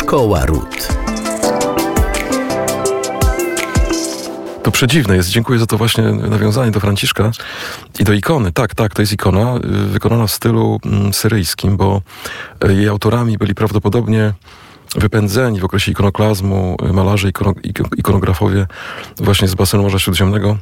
Szkoła Ród. To przedziwne jest. Dziękuję za to właśnie nawiązanie do Franciszka i do ikony. Tak, to jest ikona wykonana w stylu syryjskim, bo jej autorami byli prawdopodobnie wypędzeni w okresie ikonoklazmu malarze, ikonografowie właśnie z basenu Morza Śródziemnego,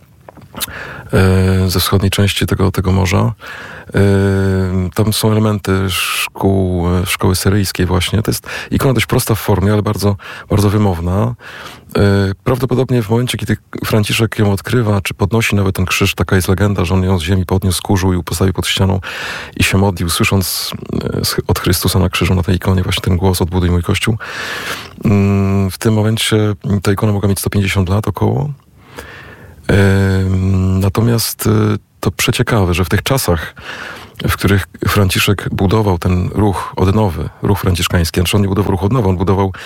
ze wschodniej części tego morza. Tam są elementy szkoły syryjskiej właśnie. To jest ikona dość prosta w formie, ale bardzo, bardzo wymowna. Prawdopodobnie w momencie, kiedy Franciszek ją odkrywa, czy podnosi nawet ten krzyż, taka jest legenda, że on ją z ziemi podniósł, skurzył i postawił pod ścianą i się modlił, słysząc od Chrystusa na krzyżu, na tej ikonie właśnie ten głos: odbuduj mój Kościół. W tym momencie ta ikona mogła mieć 150 lat około. Natomiast to przeciekawe, że w tych czasach, w których Franciszek budował ten ruch odnowy, ruch franciszkański, znaczy on nie budował ruchu odnowy,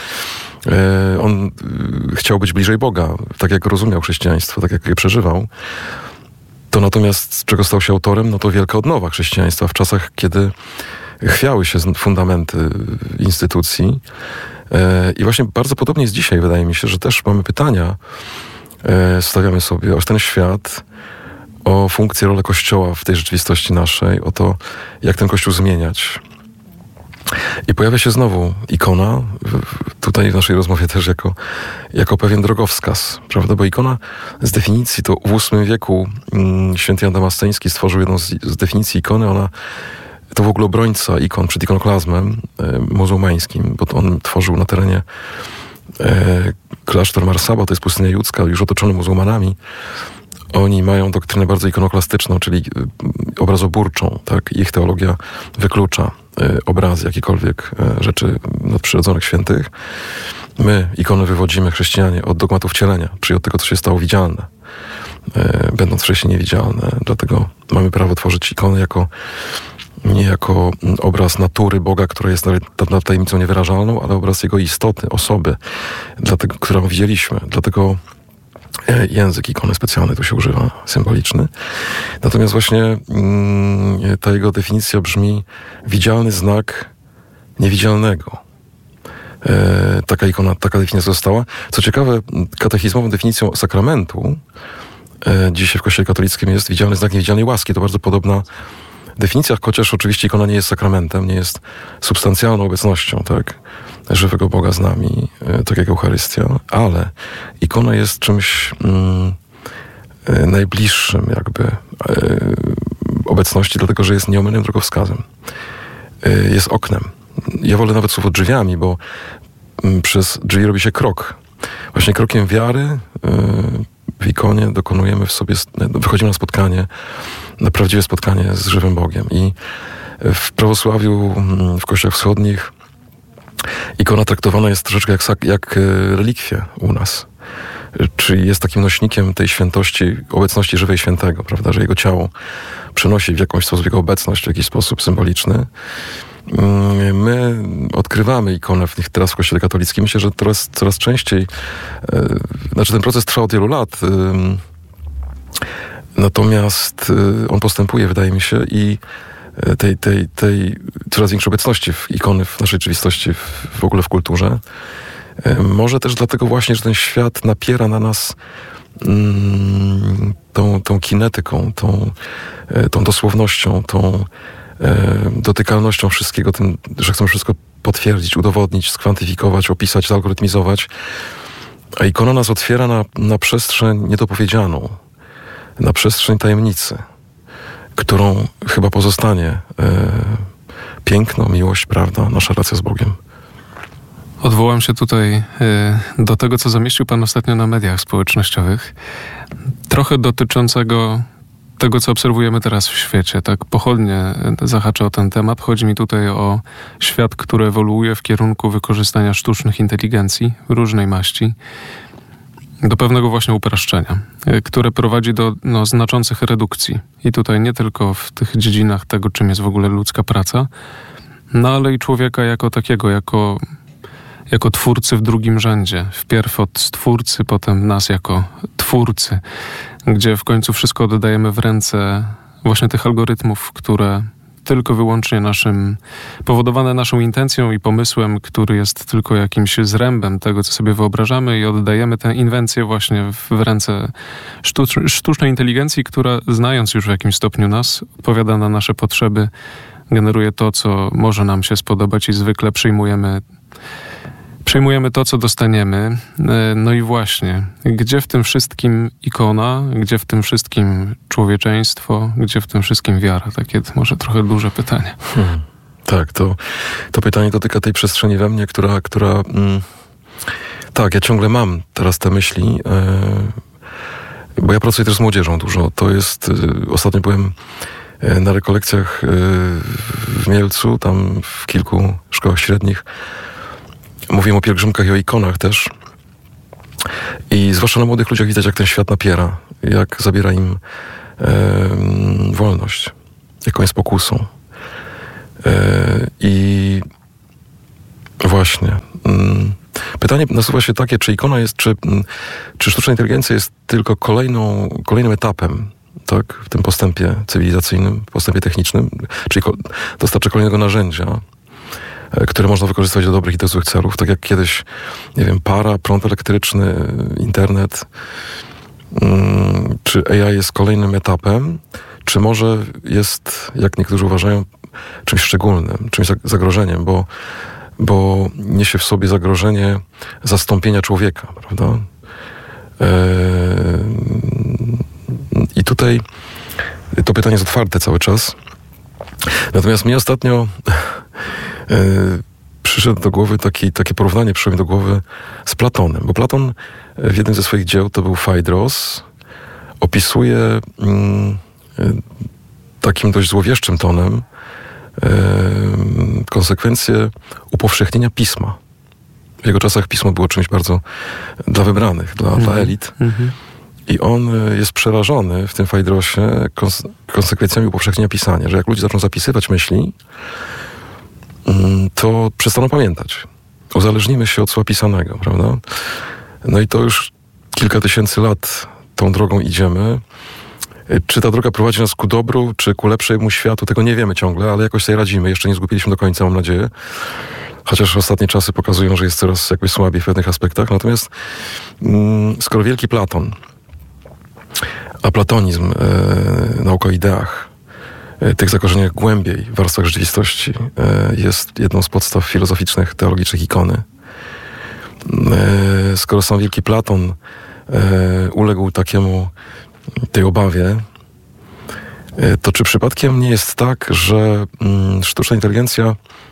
on chciał być bliżej Boga, tak jak rozumiał chrześcijaństwo, tak jak je przeżywał. To natomiast, z czego stał się autorem, no to wielka odnowa chrześcijaństwa w czasach, kiedy chwiały się fundamenty instytucji. I właśnie bardzo podobnie jest dzisiaj, wydaje mi się, że też mamy pytania, stawiamy sobie o ten świat, o funkcję, rolę Kościoła w tej rzeczywistości naszej, o to, jak ten Kościół zmieniać. I pojawia się znowu ikona, tutaj w naszej rozmowie też jako pewien drogowskaz, prawda? Bo ikona z definicji, to w VIII wieku święty Jan Damasceński stworzył jedną z definicji ikony. Ona to w ogóle obrońca ikon przed ikonoklazmem muzułmańskim, bo to on tworzył na terenie klasztor Marsaba, to jest pustynia judzka, już otoczony muzułmanami. Oni mają doktrynę bardzo ikonoklastyczną, czyli obrazoburczą, tak? Ich teologia wyklucza obrazy, jakiekolwiek rzeczy nadprzyrodzonych, świętych. My ikony wywodzimy, chrześcijanie, od dogmatu wcielenia, czyli od tego, co się stało widzialne, będąc wcześniej niewidzialne. Dlatego mamy prawo tworzyć ikony nie jako obraz natury Boga, która jest nad tajemnicą niewyrażalną, ale obraz Jego istoty, osoby, którą widzieliśmy. Dlatego język ikony specjalny tu się używa, symboliczny. Natomiast właśnie ta jego definicja brzmi: widzialny znak niewidzialnego. Taka definicja została. Co ciekawe, katechizmową definicją sakramentu dzisiaj w Kościele katolickim jest widzialny znak niewidzialnej łaski. To bardzo podobna definicja, chociaż oczywiście ikona nie jest sakramentem, nie jest substancjalną obecnością, tak, żywego Boga z nami, tak jak Eucharystia, ale ikona jest czymś najbliższym jakby obecności, dlatego że jest nieomylnym drogowskazem. Jest oknem. Ja wolę nawet słowo drzwiami, bo przez drzwi robi się krok. Właśnie krokiem wiary w ikonie dokonujemy wychodzimy na spotkanie, na prawdziwe spotkanie z żywym Bogiem. I w prawosławiu, w kościołach wschodnich ikona traktowana jest troszeczkę jak relikwie u nas. Czyli jest takim nośnikiem tej świętości, obecności żywej świętego, prawda, że jego ciało przenosi w jakąś sposób jego obecność, w jakiś sposób symboliczny. My odkrywamy ikonę teraz w Kościele katolickim. Myślę, że coraz częściej, ten proces trwa od wielu lat, natomiast on postępuje, wydaje mi się, i tej coraz większej obecności ikony w naszej rzeczywistości, w ogóle w kulturze. Może też dlatego właśnie, że ten świat napiera na nas tą kinetyką, tą dosłownością, tą dotykalnością wszystkiego, tym, że chcemy wszystko potwierdzić, udowodnić, skwantyfikować, opisać, zalgorytmizować. A ikona nas otwiera na przestrzeń niedopowiedzianą, na przestrzeń tajemnicy, którą chyba pozostanie piękno, miłość, prawda, nasza relacja z Bogiem. Odwołam się tutaj do tego, co zamieścił Pan ostatnio na mediach społecznościowych, trochę dotyczącego tego, co obserwujemy teraz w świecie. Tak pochodnie zahaczę o ten temat. Chodzi mi tutaj o świat, który ewoluuje w kierunku wykorzystania sztucznych inteligencji różnej maści do pewnego właśnie upraszczenia, które prowadzi do znaczących redukcji. I tutaj nie tylko w tych dziedzinach tego, czym jest w ogóle ludzka praca, ale i człowieka jako takiego, jako twórcy w drugim rzędzie. Wpierw od stwórcy, potem nas jako twórcy, gdzie w końcu wszystko oddajemy w ręce właśnie tych algorytmów, które tylko wyłącznie powodowane naszą intencją i pomysłem, który jest tylko jakimś zrębem tego, co sobie wyobrażamy i oddajemy tę inwencję właśnie w ręce sztucznej inteligencji, która znając już w jakimś stopniu nas, odpowiada na nasze potrzeby, generuje to, co może nam się spodobać i zwykle przyjmujemy to, co dostaniemy. No i właśnie, gdzie w tym wszystkim ikona, gdzie w tym wszystkim człowieczeństwo, gdzie w tym wszystkim wiara? Takie może trochę duże pytanie. Tak, to pytanie dotyka tej przestrzeni we mnie, która tak, ja ciągle mam teraz te myśli, bo ja pracuję też z młodzieżą dużo. To jest, ostatnio byłem na rekolekcjach w Mielcu, tam w kilku szkołach średnich. Mówiłem o pielgrzymkach i o ikonach też. I zwłaszcza na młodych ludziach widać, jak ten świat napiera, jak zabiera im wolność, jaką jest pokusą. I właśnie pytanie nasuwa się takie, czy ikona jest, czy sztuczna inteligencja jest tylko kolejnym etapem, tak, w tym postępie cywilizacyjnym, postępie technicznym, czyli dostarcza kolejnego narzędzia, które można wykorzystać do dobrych i do złych celów. Tak jak kiedyś, nie wiem, para, prąd elektryczny, internet. Czy AI jest kolejnym etapem, czy może jest, jak niektórzy uważają, czymś szczególnym, czymś zagrożeniem, bo niesie w sobie zagrożenie zastąpienia człowieka, prawda? I tutaj to pytanie jest otwarte cały czas. Natomiast mi ostatnio przyszedł do głowy takie porównanie, przyszło mi do głowy z Platonem, bo Platon w jednym ze swoich dzieł, to był Fajdros, opisuje takim dość złowieszczym tonem konsekwencje upowszechnienia pisma. W jego czasach pismo było czymś bardzo dla wybranych, dla elit. I on jest przerażony w tym Fajdrosie konsekwencjami upowszechnienia pisania, że jak ludzie zaczną zapisywać myśli, to przestaną pamiętać. Uzależnimy się od słowa pisanego, prawda? No i to już kilka tysięcy lat tą drogą idziemy. Czy ta droga prowadzi nas ku dobru, czy ku lepszemu światu, tego nie wiemy ciągle, ale jakoś sobie radzimy. Jeszcze nie zgubiliśmy do końca, mam nadzieję. Chociaż ostatnie czasy pokazują, że jest coraz jakby słabiej w pewnych aspektach. Natomiast skoro wielki Platon, a platonizm, nauka o ideach, tych zakorzeniach głębiej w warstwach rzeczywistości, jest jedną z podstaw filozoficznych, teologicznych ikony. Skoro sam wielki Platon uległ tej obawie, to czy przypadkiem nie jest tak, że sztuczna inteligencja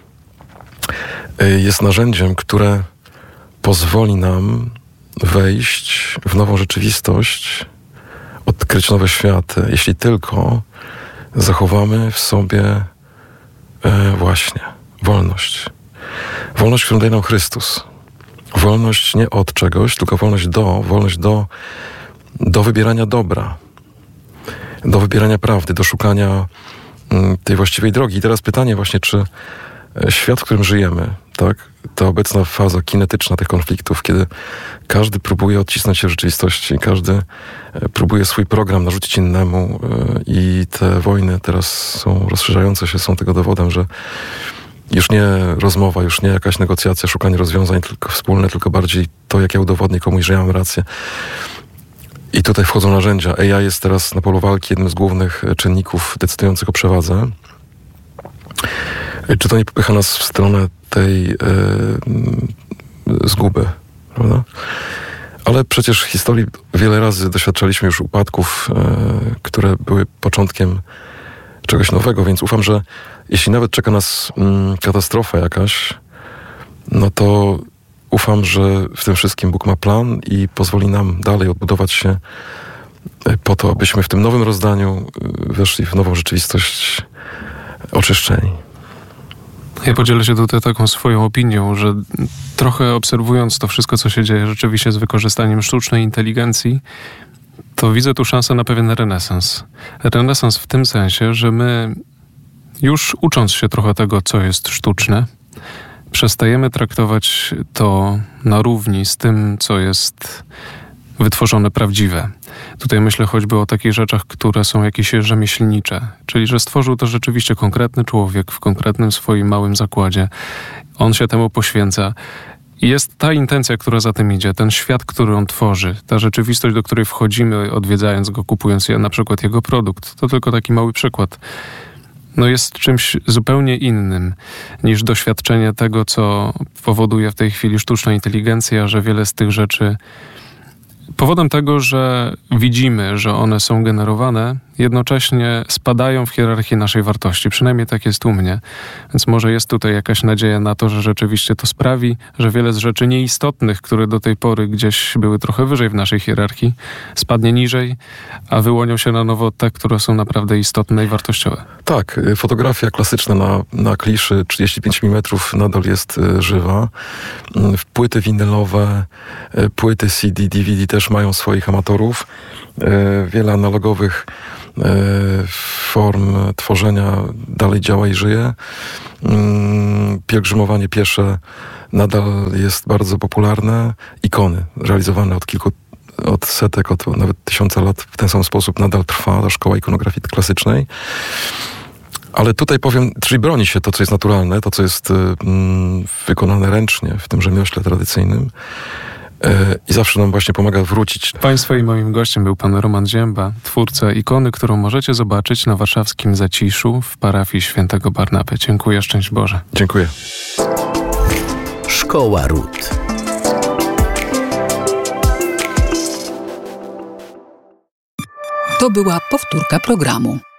jest narzędziem, które pozwoli nam wejść w nową rzeczywistość, odkryć nowe światy, jeśli tylko zachowamy w sobie właśnie wolność. Wolność, którą daje nam Chrystus. Wolność nie od czegoś, tylko wolność do wybierania dobra, do wybierania prawdy, do szukania tej właściwej drogi. I teraz pytanie właśnie, czy świat, w którym żyjemy, tak, ta obecna faza kinetyczna tych konfliktów, kiedy każdy próbuje odcisnąć się w rzeczywistości, każdy próbuje swój program narzucić innemu i te wojny teraz są rozszerzające się, są tego dowodem, że już nie rozmowa, już nie jakaś negocjacja, szukanie rozwiązań tylko wspólne, tylko bardziej to, jak ja udowodnię komuś, że ja mam rację. I tutaj wchodzą narzędzia. AI jest teraz na polu walki jednym z głównych czynników decydujących o przewadze. Czy to nie popycha nas w stronę tej zguby, prawda? Ale przecież w historii wiele razy doświadczaliśmy już upadków, które były początkiem czegoś nowego, więc ufam, że jeśli nawet czeka nas katastrofa jakaś, no to ufam, że w tym wszystkim Bóg ma plan i pozwoli nam dalej odbudować się po to, abyśmy w tym nowym rozdaniu weszli w nową rzeczywistość oczyszczeni. Ja podzielę się tutaj taką swoją opinią, że trochę obserwując to wszystko, co się dzieje rzeczywiście z wykorzystaniem sztucznej inteligencji, to widzę tu szansę na pewien renesans. Renesans w tym sensie, że my już ucząc się trochę tego, co jest sztuczne, przestajemy traktować to na równi z tym, co jest wytworzone prawdziwe. Tutaj myślę choćby o takich rzeczach, które są jakieś rzemieślnicze, czyli że stworzył to rzeczywiście konkretny człowiek w konkretnym swoim małym zakładzie. On się temu poświęca. I jest ta intencja, która za tym idzie, ten świat, który on tworzy, ta rzeczywistość, do której wchodzimy, odwiedzając go, kupując na przykład jego produkt. To tylko taki mały przykład. No jest czymś zupełnie innym niż doświadczenie tego, co powoduje w tej chwili sztuczna inteligencja, że wiele z tych rzeczy powodem tego, że widzimy, że one są generowane, jednocześnie spadają w hierarchii naszej wartości. Przynajmniej tak jest u mnie. Więc może jest tutaj jakaś nadzieja na to, że rzeczywiście to sprawi, że wiele z rzeczy nieistotnych, które do tej pory gdzieś były trochę wyżej w naszej hierarchii, spadnie niżej, a wyłonią się na nowo te, które są naprawdę istotne i wartościowe. Tak, fotografia klasyczna na kliszy 35 mm nadal jest żywa. Płyty winylowe, płyty CD, DVD też mają swoich amatorów. Wiele analogowych form tworzenia dalej działa i żyje. Pielgrzymowanie piesze nadal jest bardzo popularne. Ikony realizowane od setek, od nawet 1000 lat w ten sam sposób nadal trwa ta szkoła ikonografii klasycznej. Ale tutaj powiem, czyli broni się to, co jest naturalne, to, co jest wykonane ręcznie w tym rzemiośle tradycyjnym. I zawsze nam właśnie pomaga wrócić. Państwa i moim gościem był pan Roman Zięba, twórca ikony, którą możecie zobaczyć na warszawskim Zaciszu w parafii świętego Barnaby. Dziękuję, szczęść Boże. Dziękuję. Szkoła Ród. To była powtórka programu.